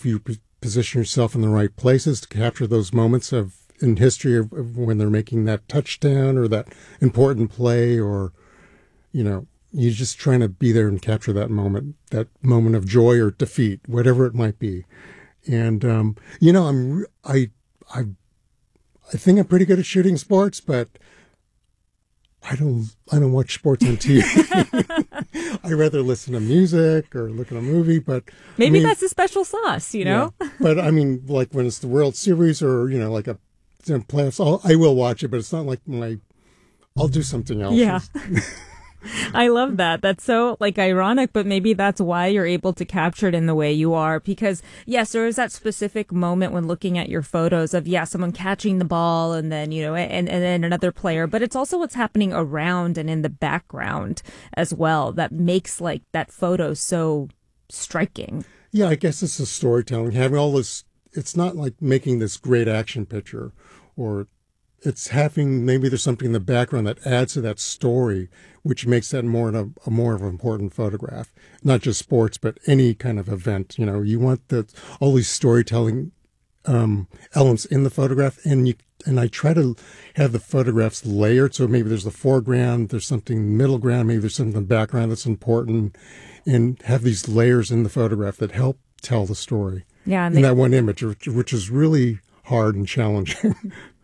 if you position yourself in the right places to capture those moments in history of when they're making that touchdown or that important play, or, you're just trying to be there and capture that moment of joy or defeat, whatever it might be. And, I think I'm pretty good at shooting sports, but I don't watch sports on TV. I rather listen to music or look at a movie, but maybe that's a special sauce, Yeah. But like when it's the World Series or, like a playoffs, I will watch it, but it's not like I'll do something else. Yeah. I love that. That's so ironic, but maybe that's why you're able to capture it in the way you are. Because yes, there is that specific moment when looking at your photos of, someone catching the ball and then, and then another player, but it's also what's happening around and in the background as well that makes that photo so striking. Yeah, I guess it's the storytelling, having all this. It's not like making this great action picture, or it's having, maybe there's something in the background that adds to that story, which makes that more of an important photograph. Not just sports, but any kind of event. You want all these storytelling elements in the photograph, and I try to have the photographs layered. So maybe there's the foreground, there's something middle ground, maybe there's something in the background that's important, and have these layers in the photograph that help tell the story. Yeah, in that one image, which is really hard and challenging.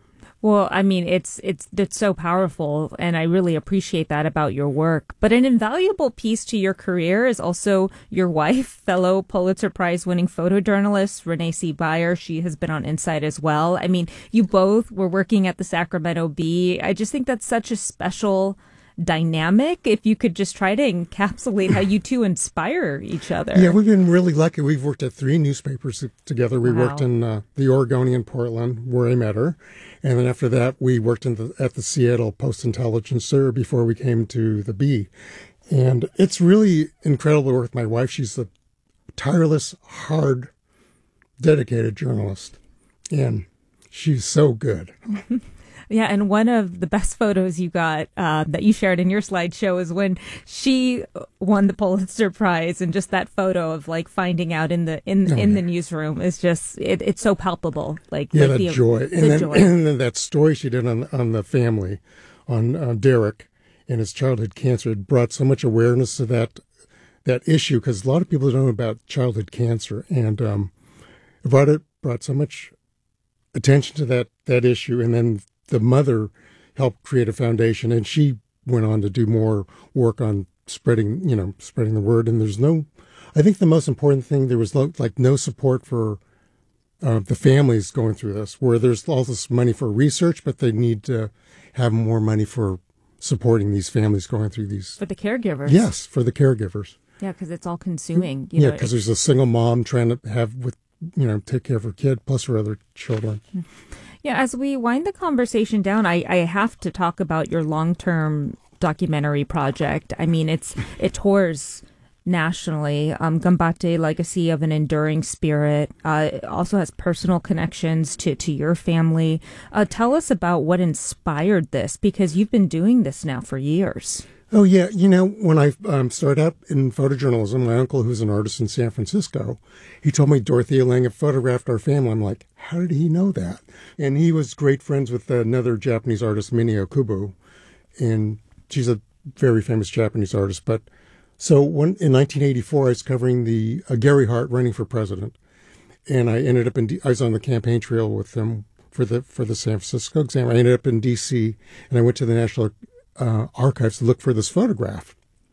Well, I mean, it's so powerful, and I really appreciate that about your work. But an invaluable piece to your career is also your wife, fellow Pulitzer Prize-winning photojournalist Renee C. Beyer. She has been on Insight as well. I mean, you both were working at the Sacramento Bee. I just think that's such a special dynamic. If you could just try to encapsulate how you two inspire each other. Yeah, we've been really lucky. We've worked at 3 newspapers together. We worked in the Oregonian, Portland, where I met her. And then after that, we worked at the Seattle Post-Intelligencer before we came to the Bee. And it's really incredible to work with my wife. She's a tireless, hard, dedicated journalist. And she's so good. Yeah, and one of the best photos you got that you shared in your slideshow is when she won the Pulitzer Prize, and just that photo of finding out in the newsroom is just it's so palpable. That joy, and then that story she did on the family, on Derek and his childhood cancer, it brought so much awareness to that issue, because a lot of people don't know about childhood cancer, and it brought so much attention to that issue, and then the mother helped create a foundation, and she went on to do more work on spreading the word. And I think the most important thing, there was no support for the families going through this, where there's all this money for research, but they need to have more money for supporting these families going through these. For the caregivers. Yes, for the caregivers. Yeah, because it's all consuming. Because there's a single mom trying to take care of her kid plus her other children. Yeah, as we wind the conversation down, I have to talk about your long-term documentary project. I mean, it tours nationally. Gambate, Legacy of an Enduring Spirit, also has personal connections to your family. Tell us about what inspired this, because you've been doing this now for years. Oh, yeah. When I started out in photojournalism, my uncle, who's an artist in San Francisco, he told me Dorothea Lange had photographed our family. I'm like, how did he know that? And he was great friends with another Japanese artist, Minio Kubo, and she's a very famous Japanese artist. But so in 1984, I was covering the Gary Hart running for president, and I ended up I was on the campaign trail with him for the San Francisco exam. I ended up in D.C., and I went to the National Archives to look for this photograph.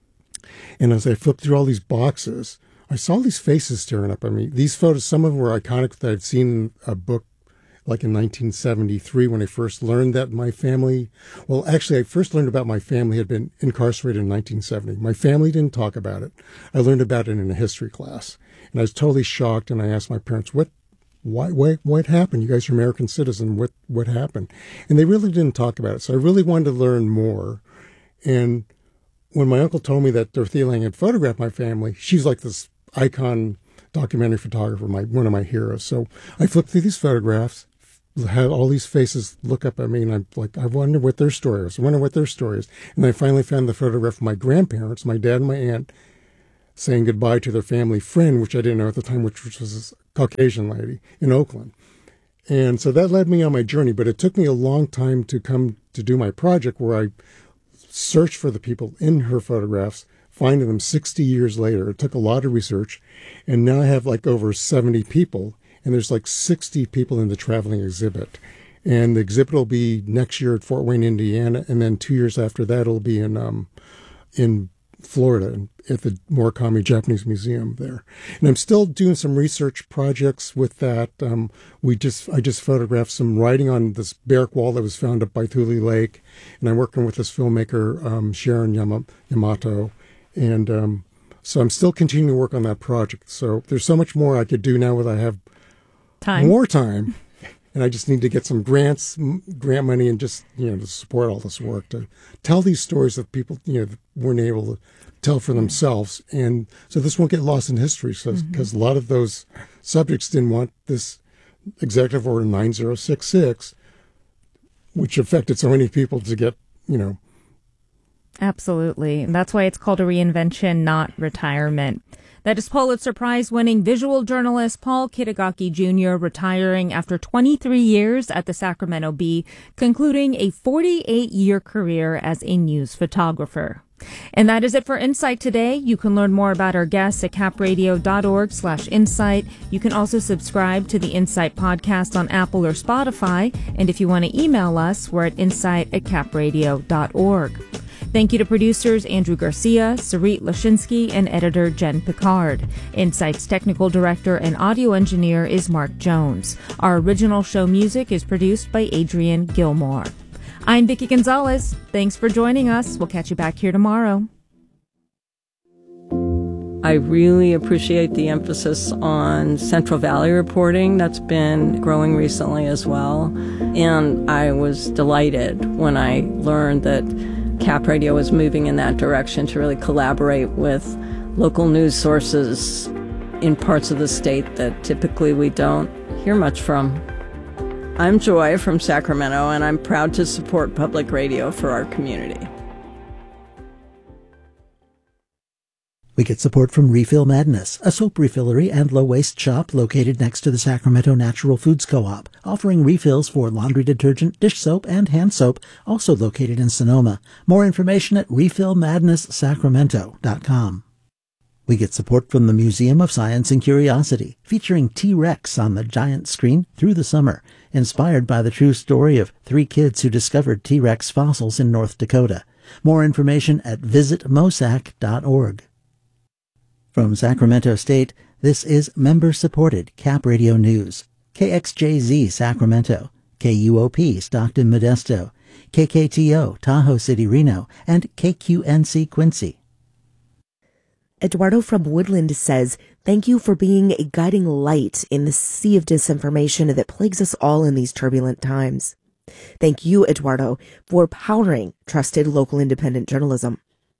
And as I flipped through all these boxes, I saw these faces staring up at me. These photos, some of them were iconic that I'd seen in a book like in 1973 when I first learned that my family, I first learned about my family had been incarcerated in 1970. My family didn't talk about it. I learned about it in a history class. And I was totally shocked, and I asked my parents, what happened? You guys are American citizens. What happened? And they really didn't talk about it. So I really wanted to learn more. And when my uncle told me that Dorothea Lange had photographed my family, she's like this icon documentary photographer, one of my heroes. So I flipped through these photographs, had all these faces look up at me, and I'm like, I wonder what their story is. And I finally found the photograph of my grandparents, my dad and my aunt, saying goodbye to their family friend, which I didn't know at the time, which was Caucasian lady in Oakland. And so that led me on my journey, but it took me a long time to come to do my project where I searched for the people in her photographs, finding them 60 years later. It took a lot of research, and now I have like over 70 people, and there's like 60 people in the traveling exhibit. And the exhibit will be next year at Fort Wayne, Indiana, and then 2 years after that it'll be in Florida at the Murakami Japanese Museum there. And I'm still doing some research projects with that. I just photographed some writing on this barrack wall that was found up by Thule Lake, and I'm working with this filmmaker Sharon Yamato, and so I'm still continuing to work on that project. So there's so much more I could do now that I have more time. And I just need to get some grant money, and just, to support all this work, to tell these stories that people, that weren't able to tell for themselves. And so this won't get lost in history, because a lot of those subjects didn't want this Executive Order 9066, which affected so many people, to get, Absolutely. And that's why it's called a reinvention, not retirement. That is Pulitzer Prize-winning visual journalist Paul Kitagaki Jr. retiring after 23 years at the Sacramento Bee, concluding a 48-year career as a news photographer. And that is it for Insight today. You can learn more about our guests at capradio.org/insight. You can also subscribe to the Insight podcast on Apple or Spotify. And if you want to email us, we're at insight@capradio.org. Thank you to producers Andrew Garcia, Sarit Lashinsky, and editor Jen Picard. Insight's technical director and audio engineer is Mark Jones. Our original show music is produced by Adrian Gilmore. I'm Vicki Gonzalez. Thanks for joining us. We'll catch you back here tomorrow. I really appreciate the emphasis on Central Valley reporting. That's been growing recently as well. And I was delighted when I learned that Cap Radio was moving in that direction to really collaborate with local news sources in parts of the state that typically we don't hear much from. I'm Joy from Sacramento, and I'm proud to support public radio for our community. We get support from Refill Madness, a soap refillery and low-waste shop located next to the Sacramento Natural Foods Co-op, offering refills for laundry detergent, dish soap, and hand soap, also located in Sonoma. More information at refillmadnesssacramento.com. We get support from the Museum of Science and Curiosity, featuring T-Rex on the giant screen through the summer, inspired by the true story of 3 kids who discovered T-Rex fossils in North Dakota. More information at visitmosac.org. From Sacramento State, this is member-supported Cap Radio News. KXJZ Sacramento, KUOP Stockton Modesto, KKTO Tahoe City Reno, and KQNC Quincy. Eduardo from Woodland says, "Thank you for being a guiding light in the sea of disinformation that plagues us all in these turbulent times." Thank you, Eduardo, for powering trusted local independent journalism.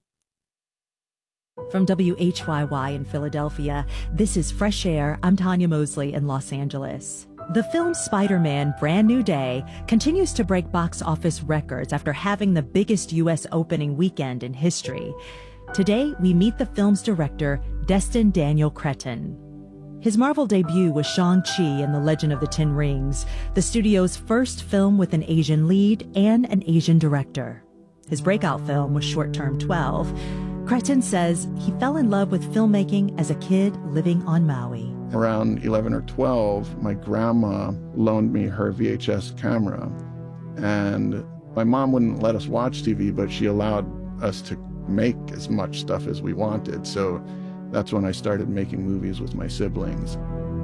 From WHYY in Philadelphia, this is Fresh Air. I'm Tanya Mosley in Los Angeles. The film Spider-Man: Brand New Day continues to break box office records after having the biggest U.S. opening weekend in history. Today, we meet the film's director, Destin Daniel Cretton. His Marvel debut was Shang-Chi and the Legend of the Ten Rings, the studio's first film with an Asian lead and an Asian director. His breakout film was Short Term 12. Cretton says he fell in love with filmmaking as a kid living on Maui. Around 11 or 12, my grandma loaned me her VHS camera. And my mom wouldn't let us watch TV, but she allowed us to make as much stuff as we wanted. So that's when I started making movies with my siblings.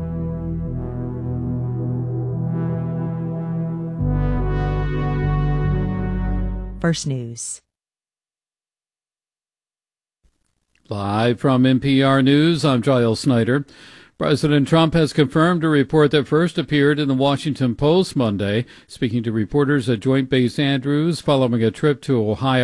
First News. Live from NPR News, I'm Giles Snyder. President Trump has confirmed a report that first appeared in the Washington Post Monday. Speaking to reporters at Joint Base Andrews following a trip to Ohio,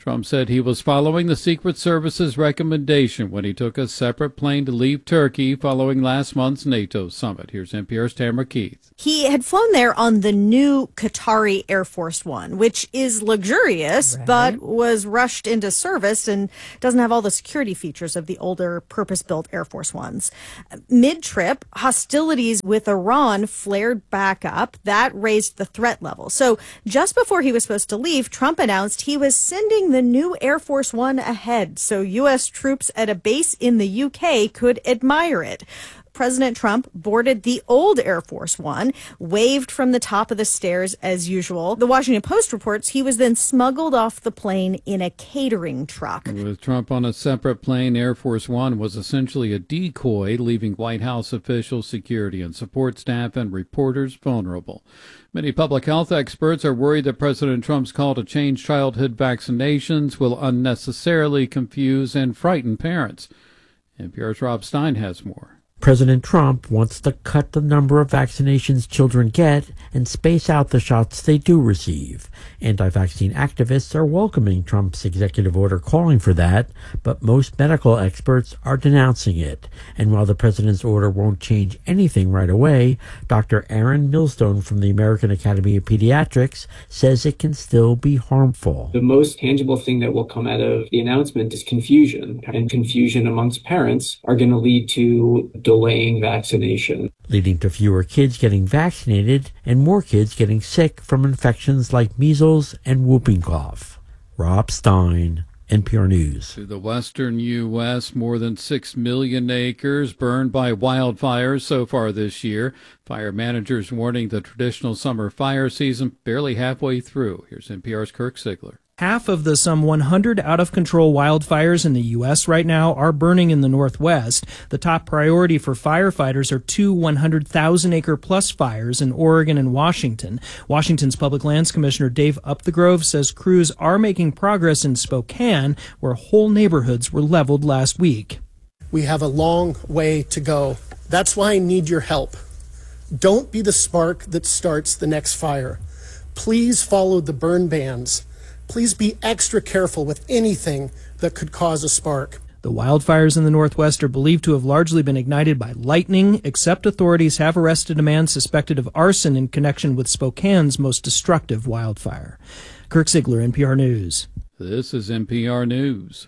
Trump said he was following the Secret Service's recommendation when he took a separate plane to leave Turkey following last month's NATO summit. Here's NPR's Tamara Keith. He had flown there on the new Qatari Air Force One, which is luxurious, but was rushed into service and doesn't have all the security features of the older purpose-built Air Force Ones. Mid-trip, hostilities with Iran flared back up. That raised the threat level. So just before he was supposed to leave, Trump announced he was sending the new Air Force One ahead so U.S. troops at a base in the U.K. could admire it. President Trump boarded the old Air Force One, waved from the top of the stairs as usual. The Washington Post reports he was then smuggled off the plane in a catering truck. With Trump on a separate plane, Air Force One was essentially a decoy, leaving White House officials, security and support staff, and reporters vulnerable. Many public health experts are worried that President Trump's call to change childhood vaccinations will unnecessarily confuse and frighten parents. NPR's Rob Stein has more. President Trump wants to cut the number of vaccinations children get and space out the shots they do receive. Anti-vaccine activists are welcoming Trump's executive order calling for that, but most medical experts are denouncing it. And while the president's order won't change anything right away, Dr. Aaron Millstone from the American Academy of Pediatrics says it can still be harmful. The most tangible thing that will come out of the announcement is confusion, and confusion amongst parents are going to lead to delaying vaccination, leading to fewer kids getting vaccinated and more kids getting sick from infections like measles and whooping cough. Rob Stein, NPR News. To the western U.S., more than 6 million acres burned by wildfires so far this year. Fire managers warning the traditional summer fire season barely halfway through. Here's NPR's Kirk Sigler. Half of the some 100 out-of-control wildfires in the U.S. right now are burning in the Northwest. The top priority for firefighters are two 100,000-acre-plus fires in Oregon and Washington. Washington's Public Lands Commissioner Dave Upthegrove says crews are making progress in Spokane, where whole neighborhoods were leveled last week. We have a long way to go. That's why I need your help. Don't be the spark that starts the next fire. Please follow the burn bans. Please be extra careful with anything that could cause a spark. The wildfires in the Northwest are believed to have largely been ignited by lightning, except authorities have arrested a man suspected of arson in connection with Spokane's most destructive wildfire. Kirk Sigler, NPR News. This is NPR News.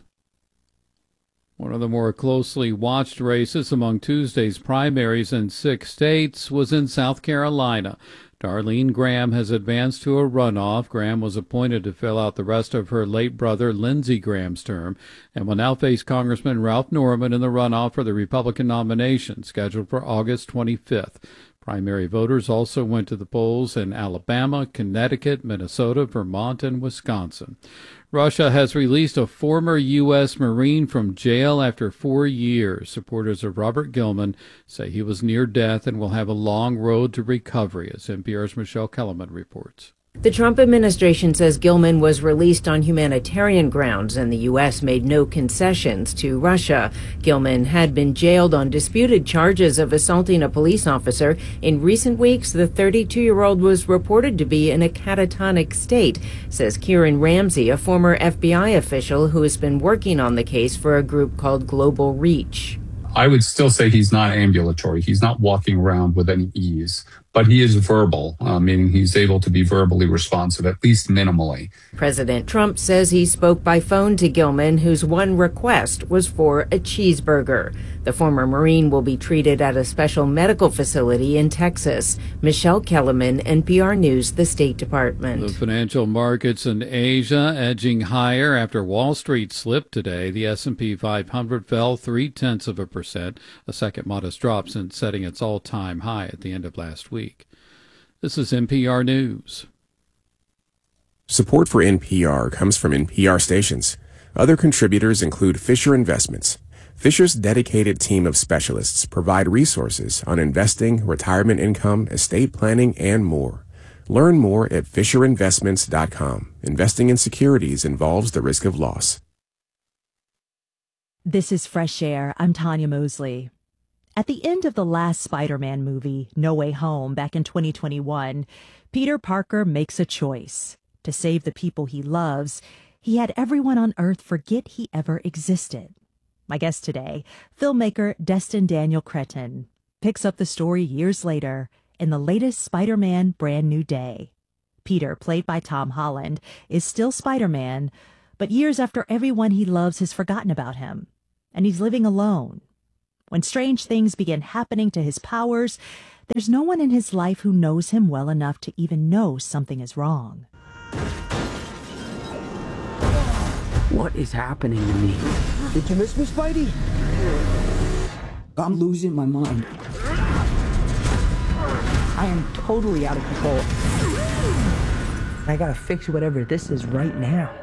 One of the more closely watched races among Tuesday's primaries in 6 states was in South Carolina. Darlene Graham has advanced to a runoff. Graham was appointed to fill out the rest of her late brother Lindsey Graham's term and will now face Congressman Ralph Norman in the runoff for the Republican nomination scheduled for August 25th. Primary voters also went to the polls in Alabama, Connecticut, Minnesota, Vermont, and Wisconsin. Russia has released a former U.S. Marine from jail after 4 years. Supporters of Robert Gilman say he was near death and will have a long road to recovery, as NPR's Michelle Kellerman reports. The Trump administration says Gilman was released on humanitarian grounds, and the U.S. made no concessions to Russia. Gilman had been jailed on disputed charges of assaulting a police officer. In recent weeks, the 32-year-old was reported to be in a catatonic state, says Kieran Ramsey, a former FBI official who has been working on the case for a group called Global Reach. I would still say he's not ambulatory. He's not walking around with any ease, but he is verbal, meaning he's able to be verbally responsive, at least minimally. President Trump says he spoke by phone to Gilman, whose one request was for a cheeseburger. The former Marine will be treated at a special medical facility in Texas. Michelle Kellerman, NPR News, the State Department. The financial markets in Asia edging higher after Wall Street slipped today. The S&P 500 fell 0.3%, a second modest drop since setting its all-time high at the end of last week. This is NPR News. Support for NPR comes from NPR stations. Other contributors include Fisher Investments. Fisher's dedicated team of specialists provide resources on investing, retirement income, estate planning, and more. Learn more at FisherInvestments.com. Investing in securities involves the risk of loss. This is Fresh Air. I'm Tanya Mosley. At the end of the last Spider-Man movie, No Way Home, back in 2021, Peter Parker makes a choice. To save the people he loves, he had everyone on Earth forget he ever existed. My guest today, filmmaker Destin Daniel Cretton, picks up the story years later in the latest Spider-Man Brand New Day. Peter, played by Tom Holland, is still Spider-Man, but years after everyone he loves has forgotten about him, and he's living alone. When strange things begin happening to his powers, there's no one in his life who knows him well enough to even know something is wrong. What is happening to me? Did you miss me, Spidey? I'm losing my mind. I am totally out of control. I gotta fix whatever this is right now.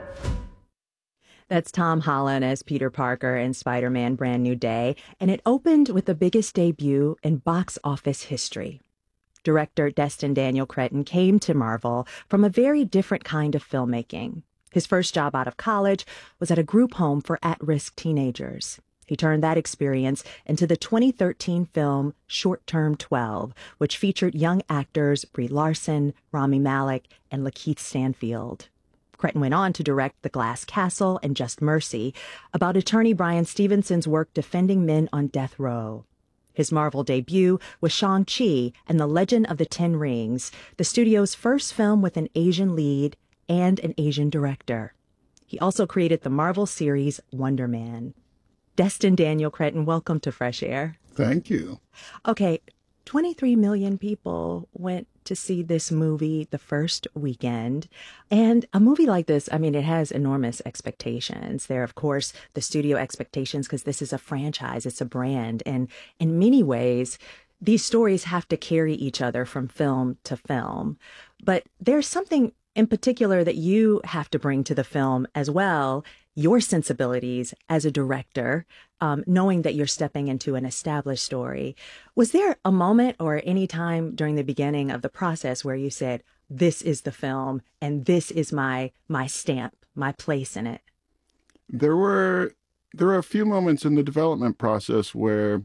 That's Tom Holland as Peter Parker in Spider-Man Brand New Day, and it opened with the biggest debut in box office history. Director Destin Daniel Cretton came to Marvel from a very different kind of filmmaking. His first job out of college was at a group home for at-risk teenagers. He turned that experience into the 2013 film Short Term 12, which featured young actors Brie Larson, Rami Malek, and Lakeith Stanfield. Cretton went on to direct The Glass Castle and Just Mercy, about attorney Bryan Stevenson's work defending men on death row. His Marvel debut was Shang-Chi and the Legend of the Ten Rings, the studio's first film with an Asian lead and an Asian director. He also created the Marvel series Wonder Man. Destin Daniel Cretton, welcome to Fresh Air. Thank you. Okay, 23 million people went to see this movie the first weekend. And a movie like this, I mean, it has enormous expectations. There are, of course, the studio expectations because this is a franchise, it's a brand. And in many ways, these stories have to carry each other from film to film. But there's something in particular that you have to bring to the film as well, your sensibilities as a director, knowing that you're stepping into an established story. Was there a moment or any time during the beginning of the process where you said, this is the film and this is my stamp, my place in it? There were a few moments in the development process where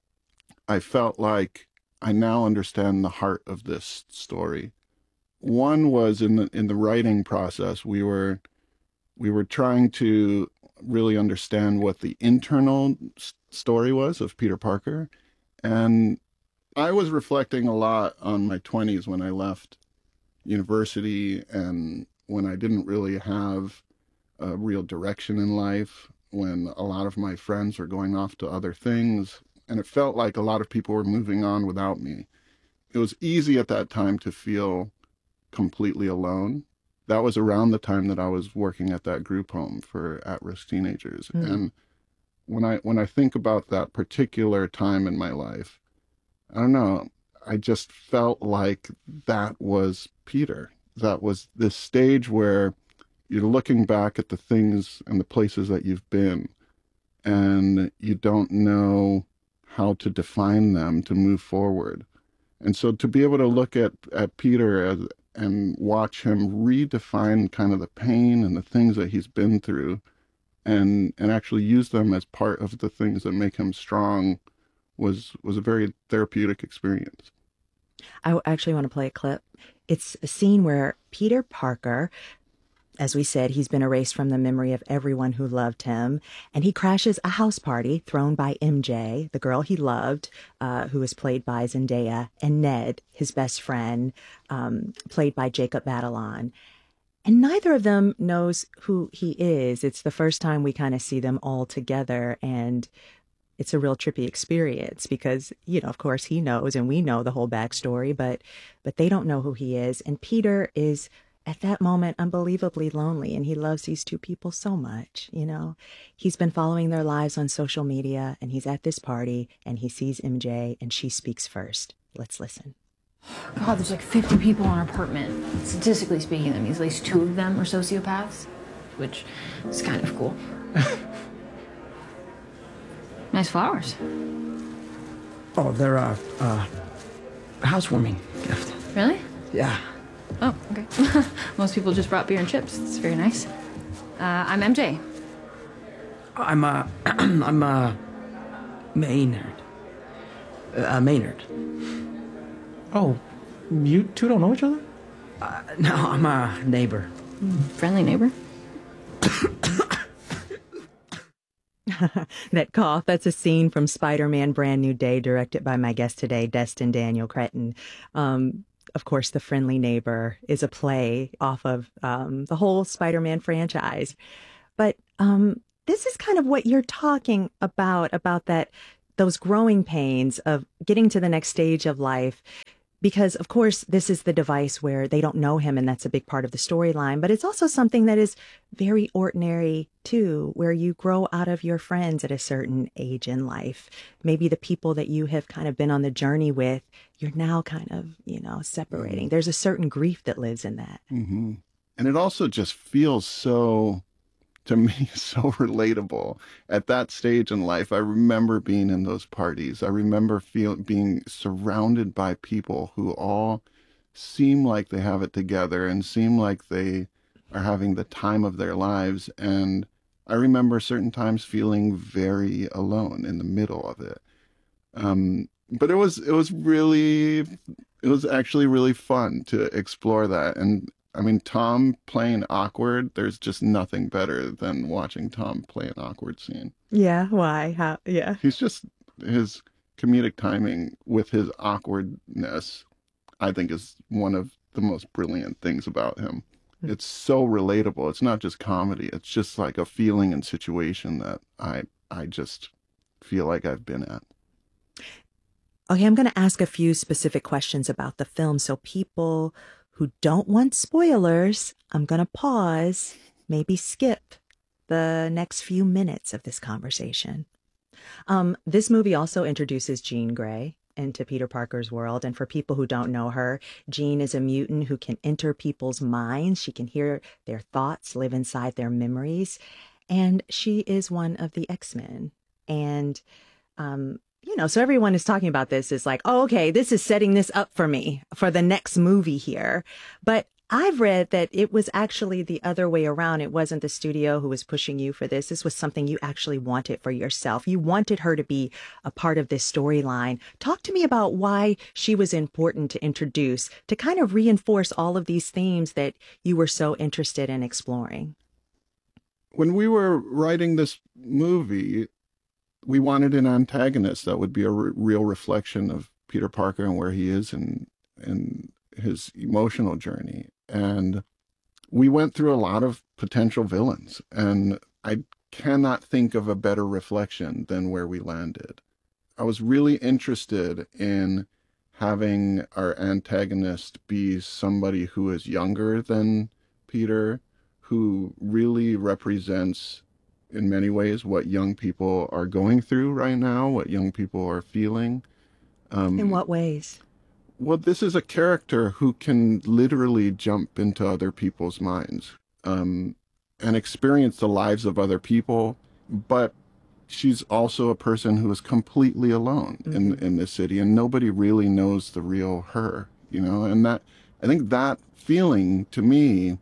I felt like I now understand the heart of this story. One was in the writing process. We were trying to really understand what the internal story was of Peter Parker. And I was reflecting a lot on my 20s when I left university and when I didn't really have a real direction in life, when a lot of my friends were going off to other things. And it felt like a lot of people were moving on without me. It was easy at that time to feel completely alone. That was around the time that I was working at that group home for at-risk teenagers. And when I think about that particular time in my life, I don't know, I just felt like that was Peter. That was this stage where you're looking back at the things and the places that you've been, and you don't know how to define them to move forward. And so to be able to look at Peter and watch him redefine kind of the pain and the things that he's been through and actually use them as part of the things that make him strong was a very therapeutic experience. I actually want to play a clip. It's a scene where Peter Parker, as we said, he's been erased from the memory of everyone who loved him, and he crashes a house party thrown by MJ, the girl he loved, who was played by Zendaya, and Ned, his best friend, played by Jacob Batalon. And neither of them knows who he is. It's the first time we kind of see them all together, and it's a real trippy experience because, you know, of course he knows and we know the whole backstory, but they don't know who he is. And Peter is at that moment unbelievably lonely, and he loves these two people so much. You know, he's been following their lives on social media, and he's at this party and he sees MJ and she speaks first. Let's listen. God, there's like 50 people in our apartment. Statistically speaking, that means at least 2 of them are sociopaths, which is kind of cool. Nice flowers. Oh, they're a housewarming gift. Really? Yeah. Oh, okay. Most people just brought beer and chips. It's very nice. I'm MJ. I'm Maynard. Maynard. Oh, you two don't know each other? No, I'm a neighbor. Friendly neighbor? That cough, that's a scene from Spider-Man Brand New Day, directed by my guest today, Destin Daniel Cretton. Of course, The Friendly Neighbor is a play off of the whole Spider-Man franchise. But this is kind of what you're talking about that, those growing pains of getting to the next stage of life. Because, of course, this is the device where they don't know him, and that's a big part of the storyline. But it's also something that is very ordinary, too, where you grow out of your friends at a certain age in life. Maybe the people that you have kind of been on the journey with, you're now kind of, separating. There's a certain grief that lives in that. Mm-hmm. And it also just feels so, to me, so relatable. At that stage in life, I remember being in those parties. I remember being surrounded by people who all seem like they have it together and seem like they are having the time of their lives. And I remember certain times feeling very alone in the middle of it. But it was actually really fun to explore that. And I mean, Tom playing awkward, there's just nothing better than watching Tom play an awkward scene. Yeah, why? How? Yeah. He's just, his comedic timing with his awkwardness, I think, is one of the most brilliant things about him. It's so relatable. It's not just comedy. It's just like a feeling and situation that I just feel like I've been at. Okay, I'm going to ask a few specific questions about the film. So people who don't want spoilers, I'm going to pause, maybe skip the next few minutes of this conversation. This movie also introduces Jean Grey into Peter Parker's world. And for people who don't know her, Jean is a mutant who can enter people's minds. She can hear their thoughts, live inside their memories. And she is one of the X-Men. And, so everyone is talking about this is like, oh, okay, this is setting this up for me for the next movie here. But I've read that it was actually the other way around. It wasn't the studio who was pushing you for this. This was something you actually wanted for yourself. You wanted her to be a part of this storyline. Talk to me about why she was important to introduce, to kind of reinforce all of these themes that you were so interested in exploring. When we were writing this movie, we wanted an antagonist that would be a real reflection of Peter Parker and where he is in his emotional journey. And we went through a lot of potential villains, and I cannot think of a better reflection than where we landed. I was really interested in having our antagonist be somebody who is younger than Peter, who really represents, in many ways, what young people are going through right now, what young people are feeling. In what ways? Well, this is a character who can literally jump into other people's minds and experience the lives of other people, but she's also a person who is completely alone in this city, and nobody really knows the real her, and that, I think that feeling to me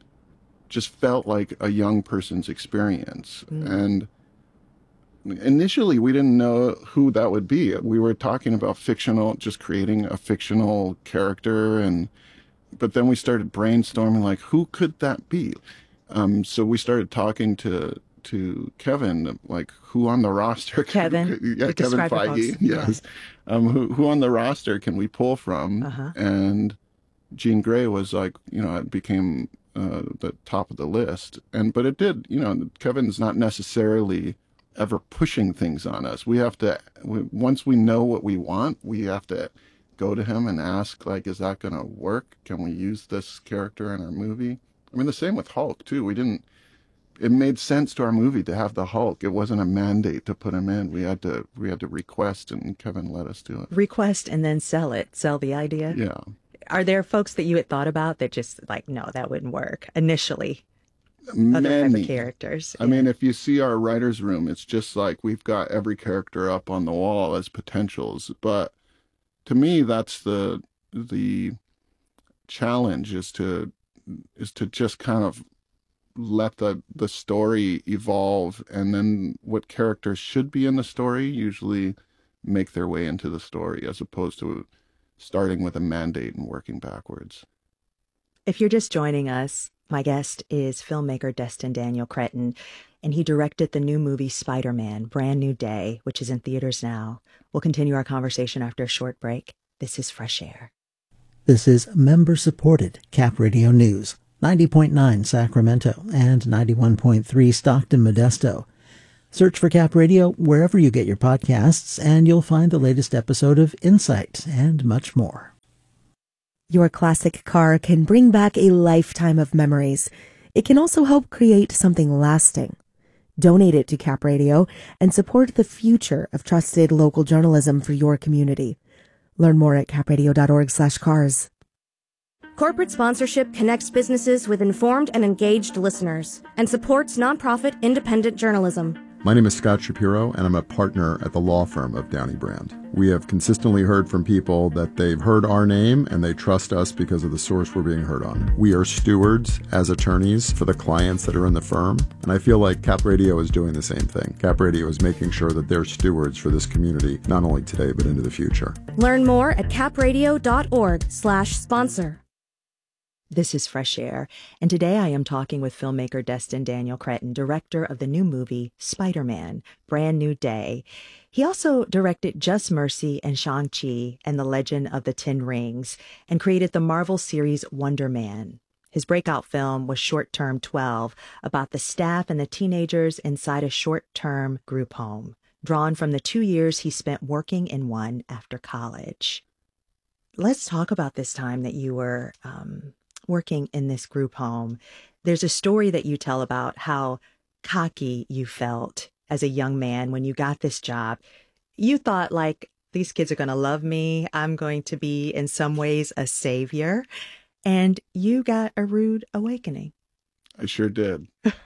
just felt like a young person's experience. And initially we didn't know who that would be. We were talking about just creating a fictional character, but then we started brainstorming, like, who could that be? So we started talking to Kevin, like, who on the roster? Kevin? Yeah, Kevin Feige. Yes. Who on the roster can we pull from? And Jean Grey was like, it became the top of the list. But it did, Kevin's not necessarily ever pushing things on us. Once we know what we want, we have to go to him and ask, like, is that going to work? Can we use this character in our movie? I mean, the same with Hulk too. It made sense to our movie to have the Hulk. It wasn't a mandate to put him in. We had to request, and Kevin let us do it. Request and then sell the idea? Yeah. Are there folks that you had thought about that just like, no, that wouldn't work initially? Many other type of characters. I mean, if you see our writer's room, it's just like we've got every character up on the wall as potentials. But to me, that's the challenge is to just kind of let the story evolve, and then what characters should be in the story usually make their way into the story, as opposed to starting with a mandate and working backwards. If you're just joining us, my guest is filmmaker Destin Daniel Cretton, and he directed the new movie Spider-Man, Brand New Day, which is in theaters now. We'll continue our conversation after a short break. This is Fresh Air. This is member-supported Cap Radio News, 90.9 Sacramento and 91.3 Stockton Modesto. Search for Cap Radio wherever you get your podcasts, and you'll find the latest episode of Insight and much more. Your classic car can bring back a lifetime of memories. It can also help create something lasting. Donate it to Cap Radio and support the future of trusted local journalism for your community. Learn more at capradio.org/cars. Corporate sponsorship connects businesses with informed and engaged listeners and supports nonprofit independent journalism. My name is Scott Shapiro, and I'm a partner at the law firm of Downey Brand. We have consistently heard from people that they've heard our name and they trust us because of the source we're being heard on. We are stewards as attorneys for the clients that are in the firm, and I feel like Cap Radio is doing the same thing. Cap Radio is making sure that they're stewards for this community, not only today, but into the future. Learn more at capradio.org/sponsor. This is Fresh Air, and today I am talking with filmmaker Destin Daniel Cretton, director of the new movie Spider-Man, Brand New Day. He also directed Just Mercy and Shang-Chi and the Legend of the Ten Rings, and created the Marvel series Wonder Man. His breakout film was Short Term 12, about the staff and the teenagers inside a short-term group home, drawn from the 2 years he spent working in one after college. Let's talk about this time that you were working in this group home. There's a story that you tell about how cocky you felt as a young man when you got this job. You thought, like, these kids are going to love me. I'm going to be in some ways a savior. And you got a rude awakening. I sure did.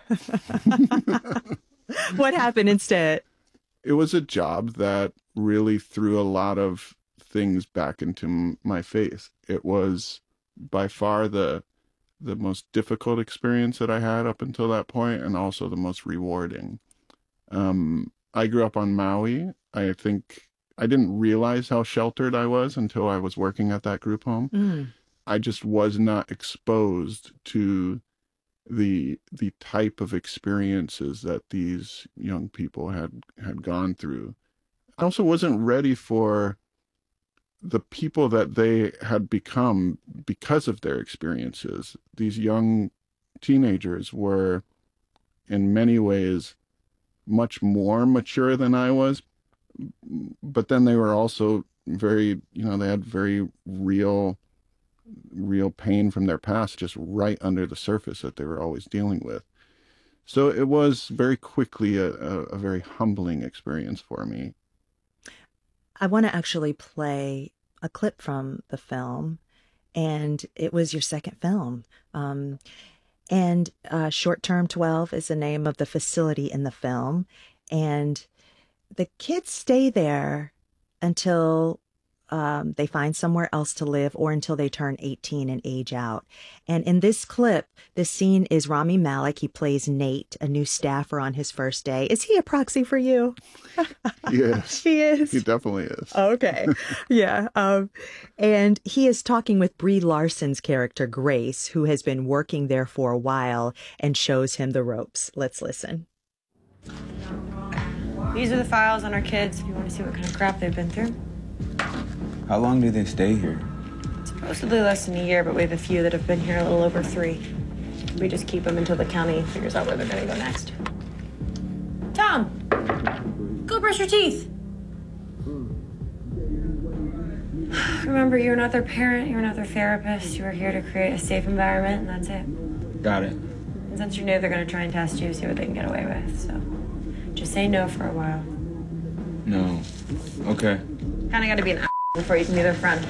What happened instead? It was a job that really threw a lot of things back into my face. It was by far the most difficult experience that I had up until that point, and also the most rewarding. I grew up on Maui. I think I didn't realize how sheltered I was until I was working at that group home. I just was not exposed to the type of experiences that these young people had gone through. I also wasn't ready for the people that they had become because of their experiences. These young teenagers were, in many ways, much more mature than I was, but then they were also very, they had very real pain from their past just right under the surface that they were always dealing with. So it was very quickly a very humbling experience for me. I want to actually play a clip from the film, and it was your second film. And Short Term 12 is the name of the facility in the film. And the kids stay there until they find somewhere else to live, or until they turn 18 and age out. And in this clip, the scene is Rami Malek. He plays Nate, a new staffer on his first day. Is he a proxy for you? Yes. He is? He definitely is. Okay. Yeah. And he is talking with Brie Larson's character, Grace, who has been working there for a while, and shows him the ropes. Let's listen. These are the files on our kids if you want to see what kind of crap they've been through. How long do they stay here? Supposedly less than a year, but we have a few that have been here a little over 3. We just keep them until the county figures out where they're going to go next. Tom, go brush your teeth. Remember, you're not their parent, you're not their therapist. You are here to create a safe environment, and that's it. Got it. And since you know they're going to try and test you, see what they can get away with, so just say no for a while. No. Okay. Kind of got to be an before you can be their friend.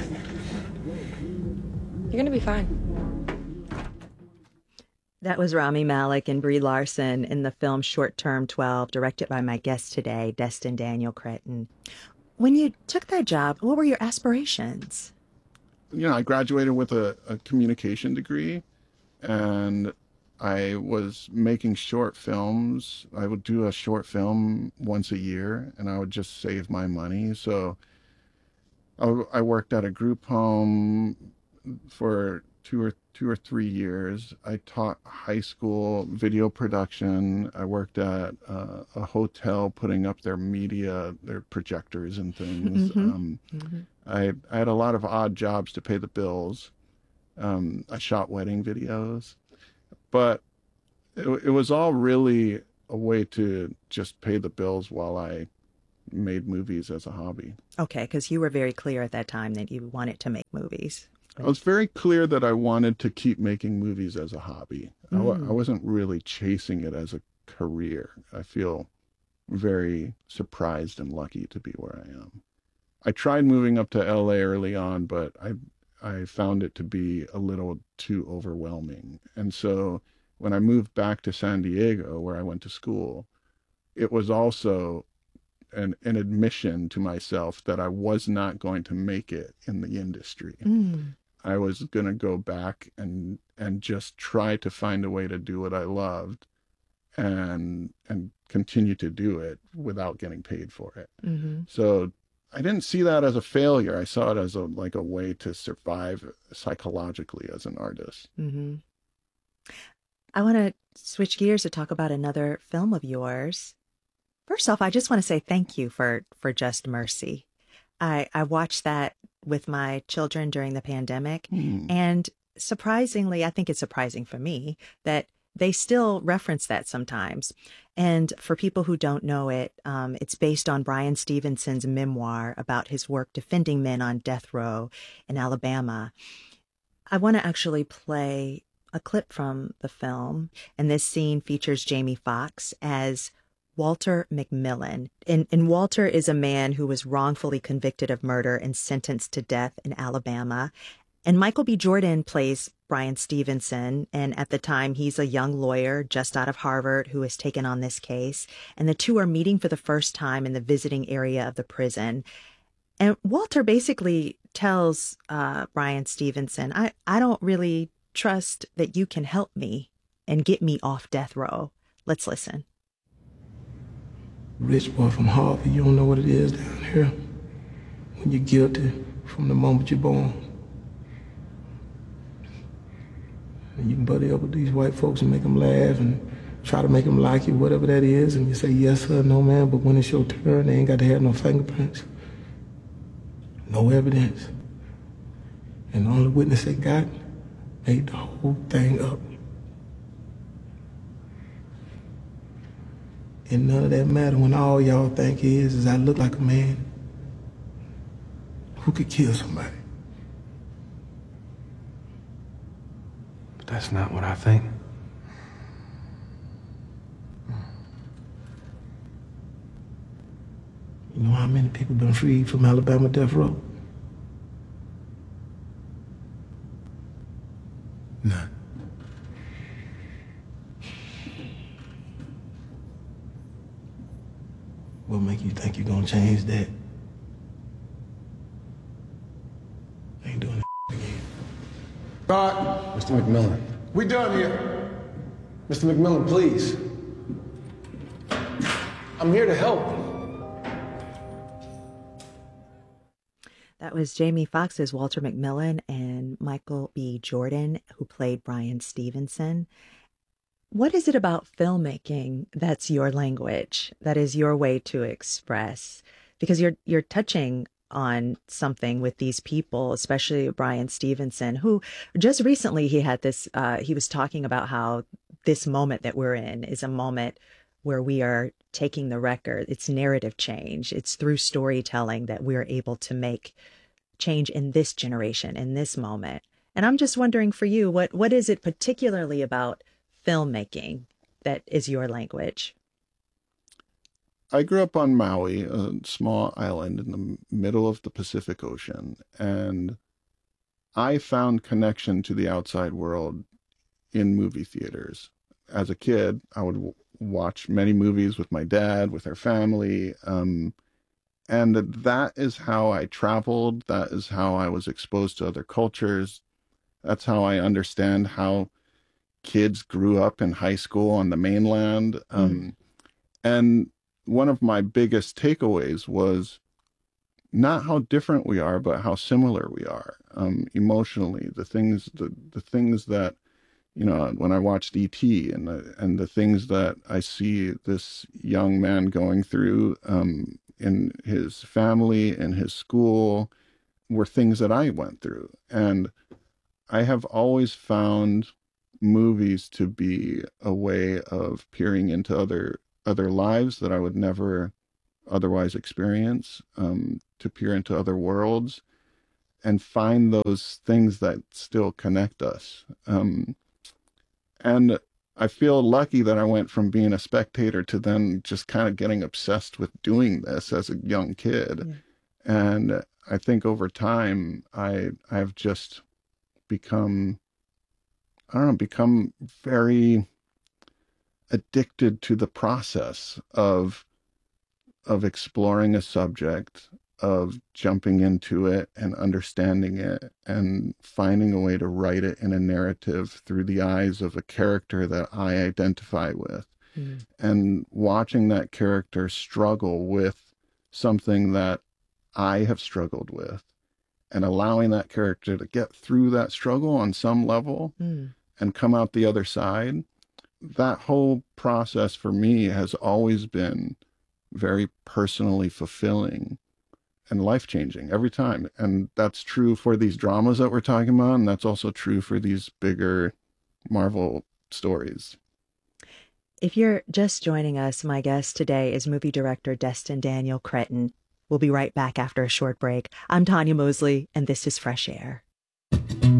You're going to be fine. That was Rami Malek and Brie Larson in the film Short Term 12, directed by my guest today, Destin Daniel Cretton. When you took that job, what were your aspirations? I graduated with a communication degree, and I was making short films. I would do a short film once a year, and I would just save my money. So I worked at a group home for two or 3 years. I taught high school video production. I worked at a hotel putting up their media, their projectors and things. I had a lot of odd jobs to pay the bills. I shot wedding videos, but it was all really a way to just pay the bills while I made movies as a hobby. Okay, because you were very clear at that time that you wanted to make movies. I was very clear that I wanted to keep making movies as a hobby. I wasn't really chasing it as a career. I feel very surprised and lucky to be where I am. I tried moving up to LA early on, but I found it to be a little too overwhelming. And so when I moved back to San Diego, where I went to school, it was also an admission to myself that I was not going to make it in the industry. I was going to go back and just try to find a way to do what I loved and continue to do it without getting paid for it. So I didn't see that as a failure. I saw it as a way to survive psychologically as an artist. I want to switch gears to talk about another film of yours. First off, I just want to say thank you for Just Mercy. I watched that with my children during the pandemic, and surprisingly, I think it's surprising for me that they still reference that sometimes. And for people who don't know it, it's based on Bryan Stevenson's memoir about his work defending men on death row in Alabama. I want to actually play a clip from the film, and this scene features Jamie Foxx as Walter McMillan. And Walter is a man who was wrongfully convicted of murder and sentenced to death in Alabama. And Michael B. Jordan plays Bryan Stevenson. And at the time, he's a young lawyer just out of Harvard who has taken on this case. And the two are meeting for the first time in the visiting area of the prison. And Walter basically tells Bryan Stevenson, I don't really trust that you can help me and get me off death row. Let's listen. Rich boy from Harvard, you don't know what it is down here when you're guilty from the moment you're born. And you can buddy up with these white folks and make them laugh and try to make them like you, whatever that is, and you say yes sir, no ma'am, but when it's your turn, they ain't got to have no fingerprints, no evidence. And the only witness they got made the whole thing up. And none of that matter when all y'all think is I look like a man who could kill somebody. But that's not what I think. You know how many people been freed from Alabama death row? None. What make you think you're gonna change that? I ain't doing it again. Doc! Mr. McMillan. We done here. Mr. McMillan, please. I'm here to help. That was Jamie Foxx's Walter McMillan and Michael B. Jordan, who played Bryan Stevenson. What is it about filmmaking that's your language, that is your way to express? Because you're touching on something with these people, especially Bryan Stevenson, who just recently he had this, he was talking about how this moment that we're in is a moment where we are taking the record. It's narrative change. It's through storytelling that we're able to make change in this generation, in this moment. And I'm just wondering for you, what is it particularly about filmmaking that is your language? I grew up on Maui, a small island in the middle of the Pacific Ocean, and I found connection to the outside world in movie theaters. As a kid, I would watch many movies with my dad, with our family, and that is how I traveled. That is how I was exposed to other cultures. That's how I understand how kids grew up in high school on the mainland. And one of my biggest takeaways was not how different we are, but how similar we are emotionally. The things that, you know, when I watched E.T. and the things that I see this young man going through in his family, in his school, were things that I went through. And I have always found movies to be a way of peering into other lives that I would never otherwise experience, to peer into other worlds and find those things that still connect us. And I feel lucky that I went from being a spectator to then just kind of getting obsessed with doing this as a young kid. Yeah. And I think over time, I've just become very addicted to the process of exploring a subject, of jumping into it and understanding it and finding a way to write it in a narrative through the eyes of a character that I identify with. And watching that character struggle with something that I have struggled with, and allowing that character to get through that struggle on some level and come out the other side. That whole process for me has always been very personally fulfilling and life-changing every time. And that's true for these dramas that we're talking about, and that's also true for these bigger Marvel stories. If you're just joining us, my guest today is movie director Destin Daniel Cretton. We'll be right back after a short break. I'm Tanya Mosley, and this is Fresh Air.